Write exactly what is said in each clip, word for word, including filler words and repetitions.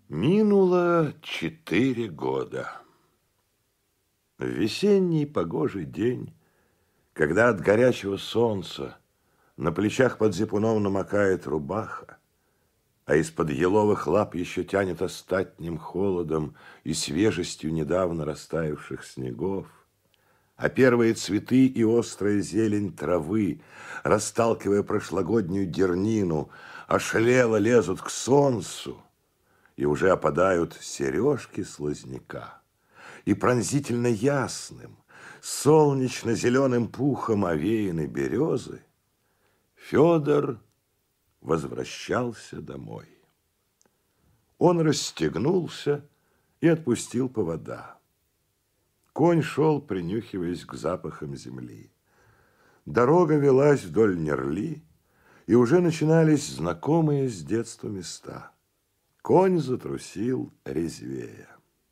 Минуло четыре года. В весенний погожий день, когда от горячего солнца на плечах под зипуном намокает рубаха, а из-под еловых лап еще тянет остатним холодом и свежестью недавно растаявших снегов, а первые цветы и острая зелень травы, расталкивая прошлогоднюю дернину, ошалело лезут к солнцу, и уже опадают сережки с лозняка, и пронзительно ясным, солнечно-зеленым пухом овеяны березы, Федор возвращался домой. Он расстегнулся и отпустил повода. Конь шел, принюхиваясь к запахам земли. Дорога велась вдоль Нерли, и уже начинались знакомые с детства места. Конь затрусил резвее.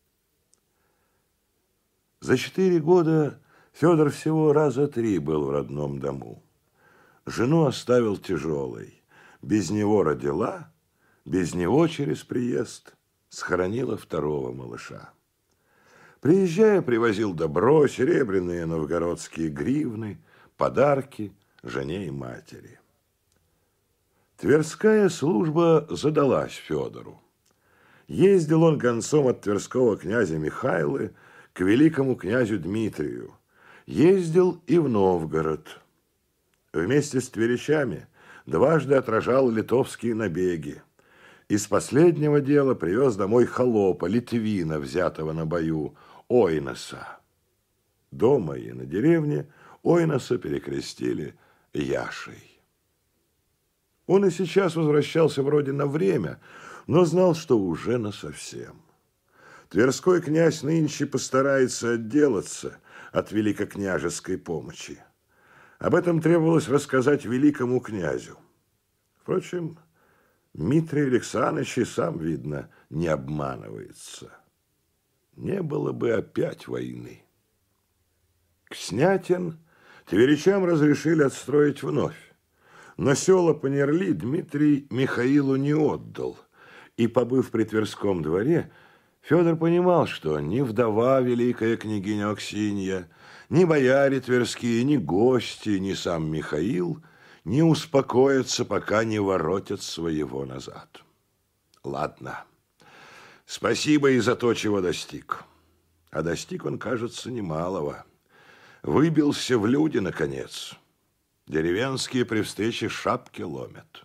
За четыре года Федор всего раза три был в родном дому. Жену оставил тяжелой. Без него родила, без него через приезд схоронила второго малыша. Приезжая, привозил добро, серебряные новгородские гривны, подарки жене и матери. Тверская служба задалась Федору. Ездил он гонцом от тверского князя Михайлы к великому князю Дмитрию. Ездил и в Новгород. Вместе с тверичами дважды отражал литовские набеги. Из последнего дела привез домой холопа, литвина, взятого на бою, Ойноса. Дома и на деревне Ойноса перекрестили Яшей. Он и сейчас возвращался вроде на время, но знал, что уже насовсем. Тверской князь нынче постарается отделаться от великокняжеской помощи. Об этом требовалось рассказать великому князю. Впрочем, Дмитрий Александрович и сам, видно, не обманывается. Не было бы опять войны. Кснятин тверичам разрешили отстроить вновь. Но села по Нерли Дмитрий Михаилу не отдал. И, побыв при Тверском дворе, Федор понимал, что ни вдова великая княгиня Аксинья, ни бояре тверские, ни гости, ни сам Михаил не успокоятся, пока не воротят своего назад. Ладно, спасибо и за то, чего достиг. А достиг он, кажется, немалого. Выбился в люди, наконец. Деревенские при встрече шапки ломят.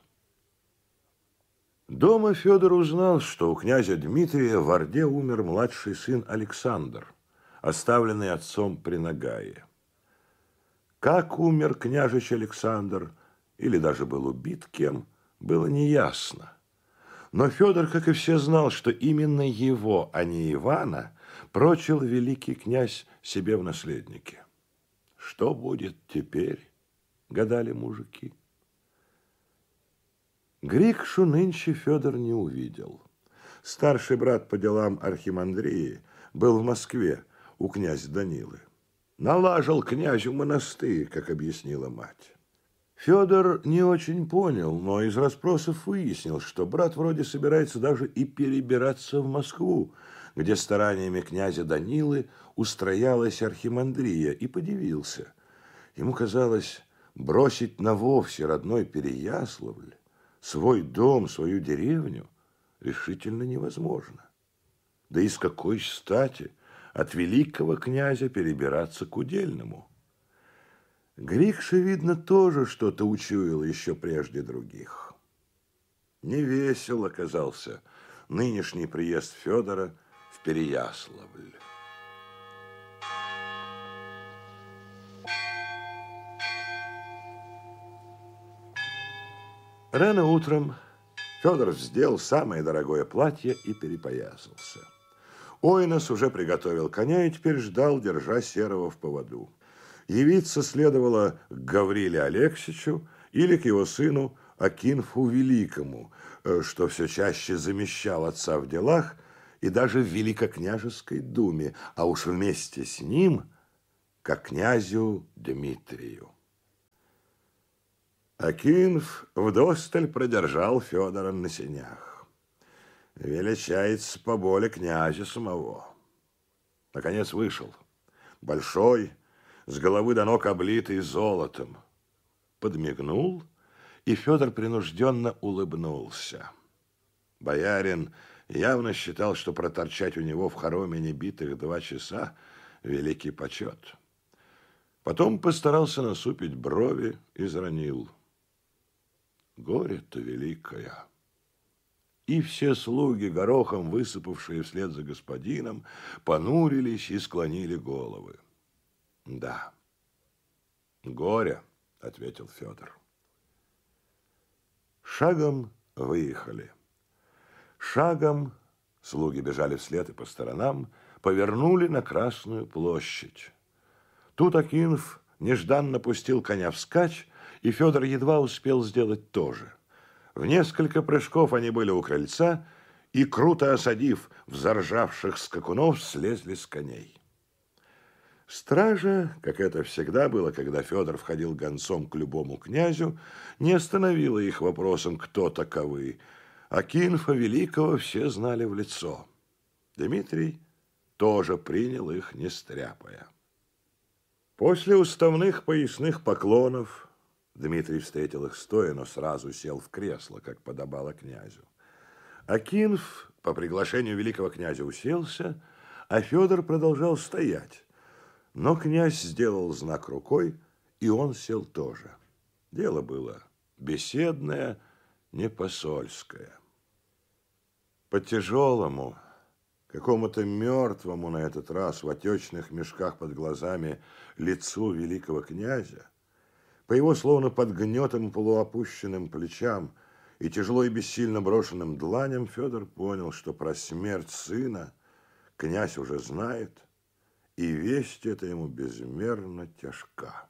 Дома Федор узнал, что у князя Дмитрия в Орде умер младший сын Александр, оставленный отцом при Нагае. Как умер княжич Александр, или даже был убит кем, было неясно. Но Федор, как и все, знал, что именно его, а не Ивана, прочил великий князь себе в наследнике. Что будет теперь? Гадали мужики. Грикшу нынче Федор не увидел. Старший брат по делам архимандрии был в Москве у князя Данилы. Налажал князю монастырь, как объяснила мать. Федор не очень понял, но из расспросов выяснил, что брат вроде собирается даже и перебираться в Москву, где стараниями князя Данилы устроялась архимандрия, и подивился. Ему казалось, бросить навовсе родной Переяславль, свой дом, свою деревню решительно невозможно. Да и с какой стати от великого князя перебираться к удельному? Грикша, видно, тоже что-то учуял еще прежде других. Невесел оказался нынешний приезд Федора в Переяславль. Рано утром Федор вздел самое дорогое платье и перепоясался. Ойнос уже приготовил коня и теперь ждал, держа Серого в поводу. Явиться следовало к Гавриле Алексичу или к его сыну Акинфу Великому, что все чаще замещал отца в делах и даже в Великокняжеской думе, а уж вместе с ним к князю Дмитрию. Акинф вдосталь продержал Федора на сенях. величается по воле князя самого. Наконец вышел, большой, с головы до ног облитый золотом. Подмигнул, и Федор принужденно улыбнулся. Боярин явно считал, что проторчать у него в хороме небитых два часа – великий почет. Потом постарался насупить брови и заронил: горе-то великое. И все слуги, горохом высыпавшие вслед за господином, понурились и склонили головы. Да, горе, ответил Федор. Шагом выехали. Шагом слуги бежали вслед и по сторонам, повернули на Красную площадь. Тут Акинф нежданно пустил коня вскачь, и Федор едва успел сделать то же. В несколько прыжков они были у крыльца и, круто осадив взоржавших скакунов, слезли с коней. Стража, как это всегда было, когда Федор входил гонцом к любому князю, не остановила их вопросом, кто таковы. Акинфа Великого все знали в лицо. Дмитрий тоже принял их, не стряпая. После уставных поясных поклонов Дмитрий встретил их стоя, но сразу сел в кресло, как подобало князю. Акинф по приглашению великого князя уселся, а Федор продолжал стоять. Но князь сделал знак рукой, и он сел тоже. Дело было беседное, не посольское. По тяжелому, какому-то мертвому на этот раз в отечных мешках под глазами лицу великого князя, по его словно под гнетом полуопущенным плечам и тяжело и бессильно брошенным дланям Федор понял, что про смерть сына князь уже знает, и весть эта ему безмерно тяжка.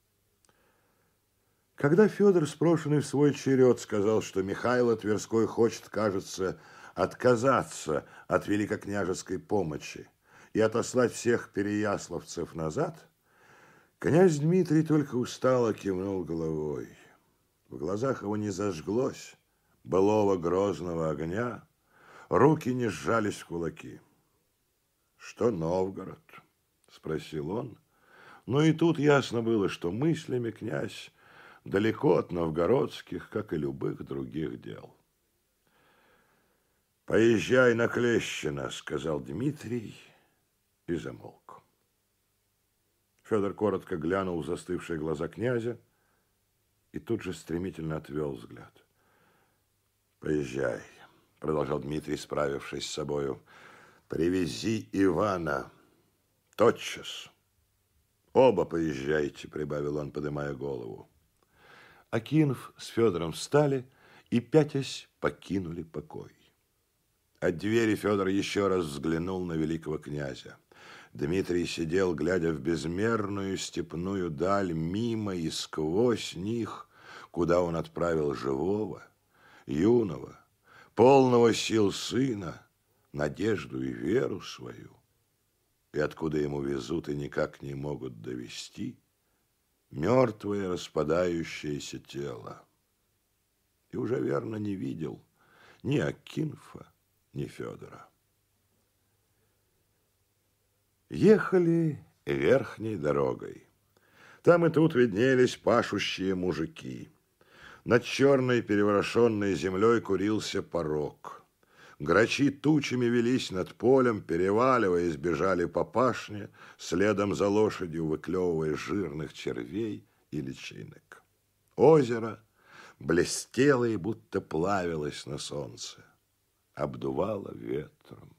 Когда Федор, спрошенный в свой черед, сказал, что Михайло Тверской хочет, кажется, отказаться от великокняжеской помощи и отослать всех переяславцев назад, князь Дмитрий только устало кивнул головой. В глазах его не зажглось былого грозного огня, руки не сжались в кулаки. «Что Новгород?» – спросил он. Но и тут ясно было, что мыслями князь далеко от новгородских, как и любых других дел. «Поезжай на Клещино», – сказал Дмитрий и замолк. Федор коротко глянул в застывшие глаза князя и тут же стремительно отвел взгляд. «Поезжай», – продолжал Дмитрий, справившись с собою, – «привези Ивана тотчас. Оба поезжайте», – прибавил он, поднимая голову. Акинф с Федором встали и, пятясь, покинули покой. От двери Федор еще раз взглянул на великого князя. Дмитрий сидел, глядя в безмерную степную даль, мимо и сквозь них, куда он отправил живого, юного, полного сил сына, надежду и веру свою, и откуда ему везут и никак не могут довести мертвое распадающееся тело. И уже верно не видел ни Акинфа, ни Федора. Ехали верхней дорогой. Там и тут виднелись пашущие мужики. Над черной переворошенной землей курился порог. Грачи тучами велись над полем, переваливаясь, бежали по пашне, следом за лошадью выклевывая жирных червей и личинок. Озеро блестело и будто плавилось на солнце, обдувало ветром.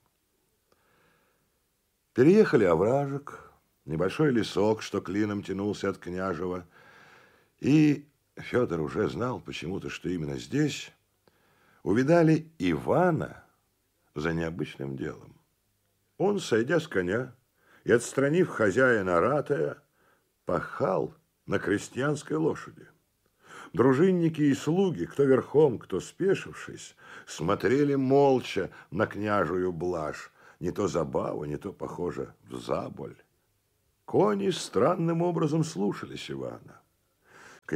Переехали овражек, небольшой лесок, что клином тянулся от Княжева, и Федор уже знал почему-то, что именно здесь увидали Ивана за необычным делом. Он, сойдя с коня и отстранив хозяина ратая, пахал на крестьянской лошади. Дружинники и слуги, кто верхом, кто спешившись, смотрели молча на княжую блажь, не то забаву, не то, похоже, в заболь. Кони странным образом слушались Ивана.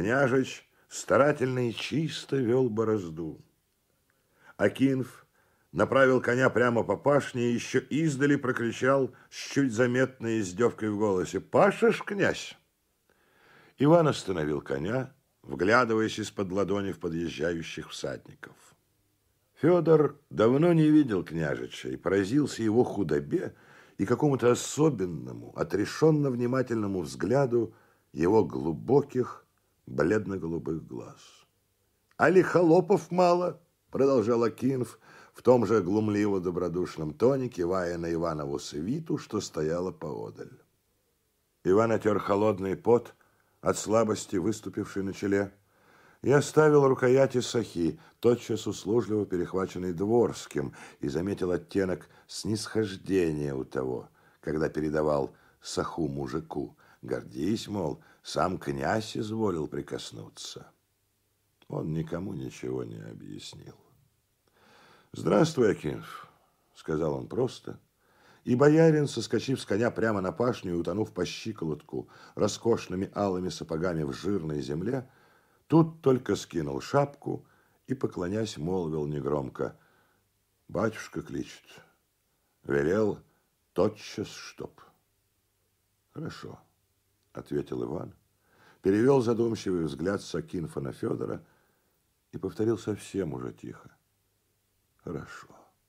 Княжич старательно и чисто вел борозду. Акинф направил коня прямо по пашне и еще издали прокричал с чуть заметной издевкой в голосе: «Пашешь, князь?» Иван остановил коня, вглядываясь из-под ладони в подъезжающих всадников. Федор давно не видел княжича и поразился его худобе и какому-то особенному, отрешенно внимательному взгляду его глубоких, бледно-голубых глаз. «Али холопов мало?» — продолжал Акинф в том же глумливо-добродушном тоне, кивая на Иванову свиту, что стояла поодаль. Иван отер холодный пот от слабости, выступившей на челе, и оставил рукояти сахи, тотчас услужливо перехваченный Дворским, и заметил оттенок снисхождения у того, когда передавал саху мужику. Гордись, мол, сам князь изволил прикоснуться. Он никому ничего не объяснил. «Здравствуй, Акинф», — сказал он просто, и боярин, соскочив с коня прямо на пашню и утонув по щиколотку роскошными алыми сапогами в жирной земле, тут только скинул шапку и, поклонясь, молвил негромко: «Батюшка кличет. Велел тотчас, чтоб». «Хорошо», — ответил Иван, перевел задумчивый взгляд с Акинфа на Федора и повторил совсем уже тихо: «Хорошо».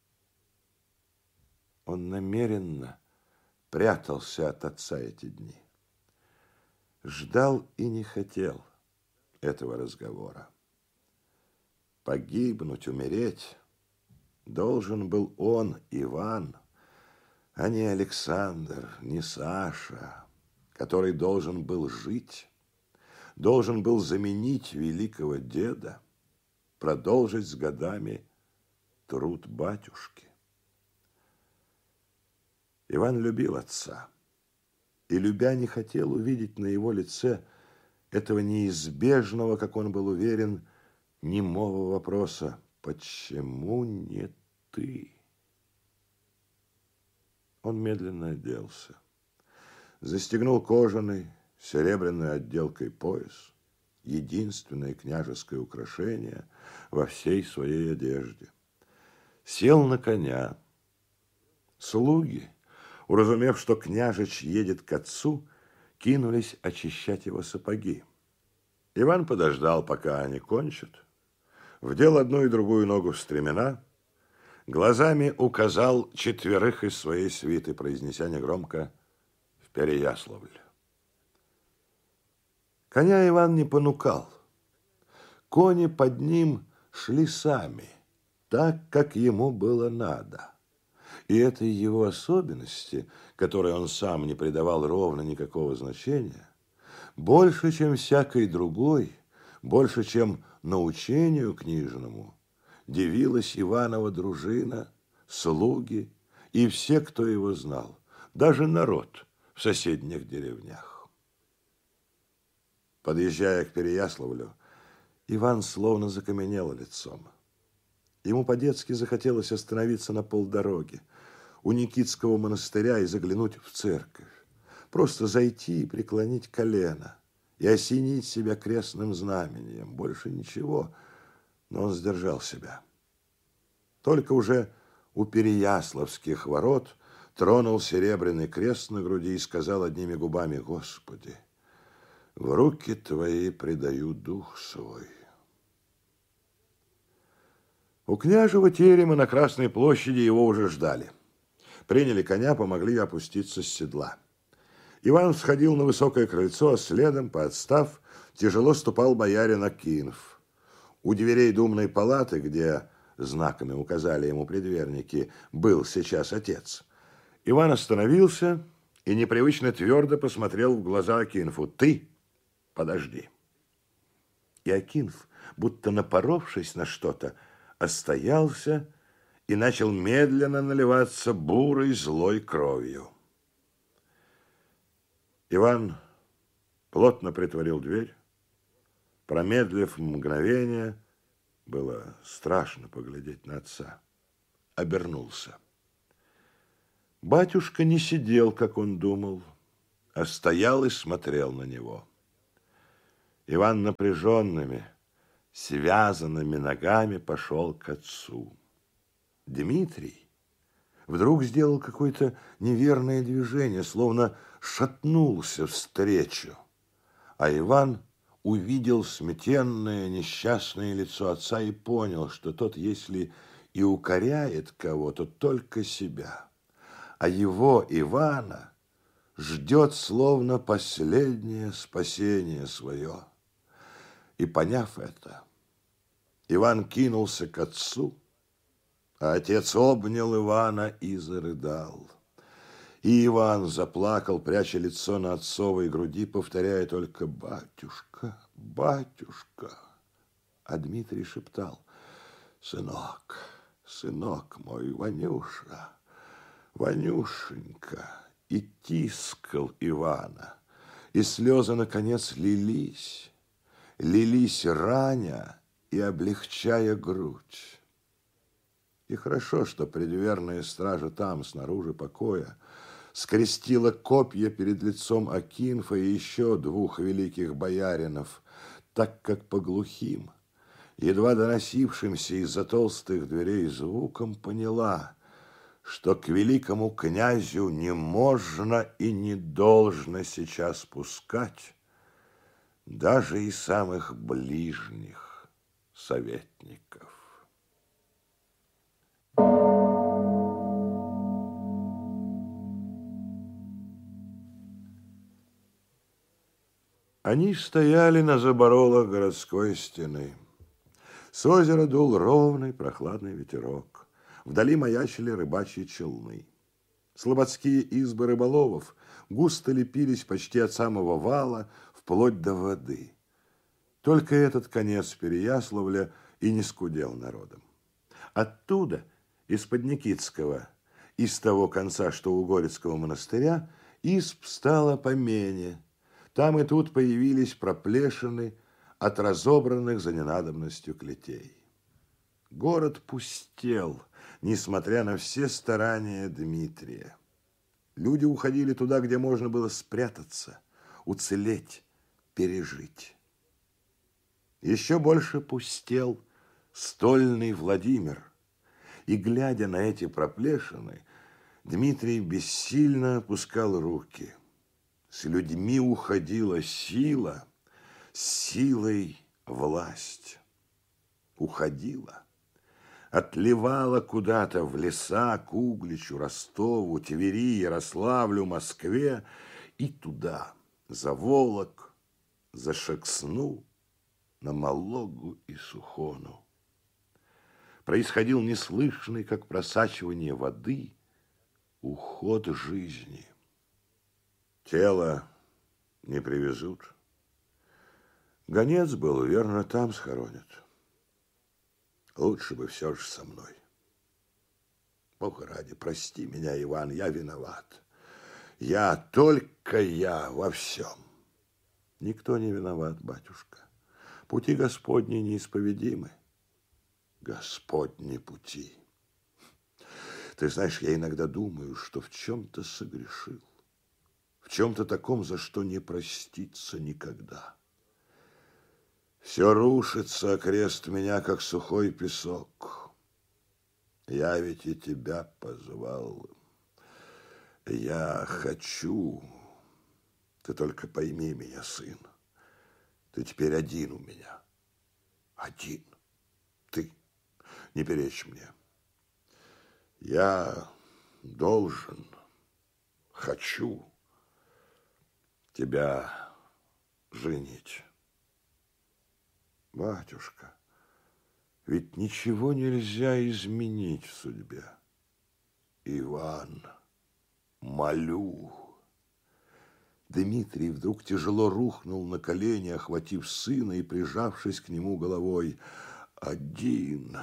Он намеренно прятался от отца эти дни. Ждал и не хотел этого разговора. Погибнуть, умереть должен был он, Иван, а не Александр, не Саша, который должен был жить, должен был заменить великого деда, продолжить с годами труд батюшки. Иван любил отца и, любя, не хотел увидеть на его лице этого неизбежного, как он был уверен, немого вопроса: «Почему не ты?» Он медленно оделся, застегнул кожаный, серебряной отделкой пояс, единственное княжеское украшение во всей своей одежде. Сел на коня. Слуги, уразумев, что княжич едет к отцу, кинулись очищать его сапоги. Иван подождал, пока они кончат, вдел одну и другую ногу в стремена, глазами указал четверых из своей свиты, произнеся негромко: «В Переяславль». Коня Иван не понукал. Кони под ним шли сами, так, как ему было надо. И этой его особенности, которой он сам не придавал ровно никакого значения, больше, чем всякой другой, больше, чем научению книжному, дивилась Иванова дружина, слуги и все, кто его знал, даже народ в соседних деревнях. Подъезжая к Переяславлю, Иван словно закаменел лицом. Ему по-детски захотелось остановиться на полдороги у Никитского монастыря и заглянуть в церковь, просто зайти и преклонить колено и осенить себя крестным знамением, больше ничего, но он сдержал себя. Только уже у Переяславских ворот тронул серебряный крест на груди и сказал одними губами: «Господи, в руки Твои предаю дух свой». У княжего терема на Красной площади его уже ждали. Приняли коня, помогли опуститься с седла. Иван всходил на высокое крыльцо, а следом, поотстав, тяжело ступал боярин Акинф. У дверей думной палаты, где знаками указали ему предверники, был сейчас отец, Иван остановился и непривычно твердо посмотрел в глаза Акинфу: «Ты подожди». И Акинф, будто напоровшись на что-то, остоялся и начал медленно наливаться бурой злой кровью. Иван плотно притворил дверь. Промедлив мгновение, было страшно поглядеть на отца, обернулся. Батюшка не сидел, как он думал, а стоял и смотрел на него. Иван напряженными, связанными ногами пошел к отцу. Дмитрий вдруг сделал какое-то неверное движение, словно шатнулся встречу, а Иван увидел сметенное, несчастное лицо отца и понял, что тот, если и укоряет кого, то только себя, а его, Ивана, ждет словно последнее спасение свое. И, поняв это, Иван кинулся к отцу, а отец обнял Ивана и зарыдал. И Иван заплакал, пряча лицо на отцовой груди, повторяя только «Батюшка, батюшка». А Дмитрий шептал: «Сынок, сынок мой, Ванюша, Ванюшенька», и тискал Ивана. И слезы, наконец, лились, лились раня и облегчая грудь. И хорошо, что предверная стража там, снаружи покоя, скрестила копья перед лицом Акинфа и еще двух великих бояринов, так как по глухим, едва доносившимся из-за толстых дверей звуком, поняла, что к великому князю не можно и не должно сейчас пускать даже и самых ближних советников. Они стояли на заборолах городской стены. С озера дул ровный прохладный ветерок. Вдали маячили рыбачьи челны. Слободские избы рыболовов густо лепились почти от самого вала вплоть до воды. Только этот конец Переяславля и не скудел народом. Оттуда, из-под Никитского, из того конца, что у Горецкого монастыря, изб стало помене. Там и тут появились проплешины от разобранных за ненадобностью клетей. Город пустел, несмотря на все старания Дмитрия. Люди уходили туда, где можно было спрятаться, уцелеть, пережить. Еще больше пустел стольный Владимир. И, глядя на эти проплешины, Дмитрий бессильно опускал руки. С людьми уходила сила, с силой власть. Уходила, отливала куда-то в леса, к Угличу, Ростову, Твери, Ярославлю, Москве и туда, за Волок, за Шексну, на Малогу и Сухону. Происходил неслышный, как просачивание воды, уход жизни. Тело не привезут. Гонец был, верно, там схоронят. Лучше бы все же со мной. Бога ради, прости меня, Иван, я виноват. Я, только я во всем. Никто не виноват, батюшка. Пути Господни неисповедимы. Господни пути. Ты знаешь, я иногда думаю, что в чем-то согрешил. В чем-то таком, за что не проститься никогда. Все рушится окрест меня, как сухой песок. Я ведь и тебя позвал. Я хочу. Ты только пойми меня, сын. Ты теперь один у меня. Один. Ты. Не перечь мне. Я должен, хочу тебя женить. Батюшка, ведь ничего нельзя изменить в судьбе. Иван, молю. Дмитрий вдруг тяжело рухнул на колени, охватив сына и прижавшись к нему головой. Один,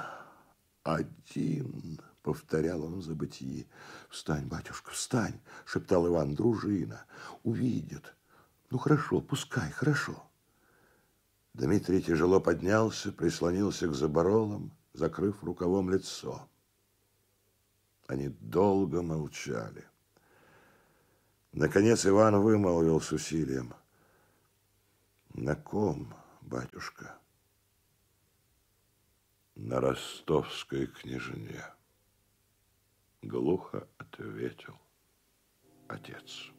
один, повторял он в забытии. Встань, батюшка, встань, шептал Иван, дружина, увидит. Ну, хорошо, пускай, хорошо. Дмитрий тяжело поднялся, прислонился к заборолам, закрыв рукавом лицо. Они долго молчали. Наконец Иван вымолвил с усилием. На ком, батюшка? На ростовской княжне. глухо ответил отец.